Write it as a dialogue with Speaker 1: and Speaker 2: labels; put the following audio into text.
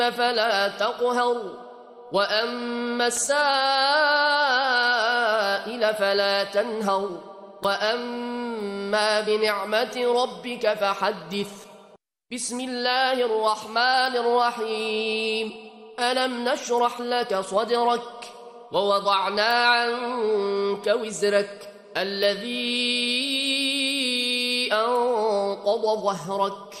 Speaker 1: فلا تقهر وأما السائل فلا تنهر وأما بنعمة ربك فحدث. بسم الله الرحمن الرحيم. ألم نشرح لك صدرك ووضعنا عنك وزرك الذي أنقض ظهرك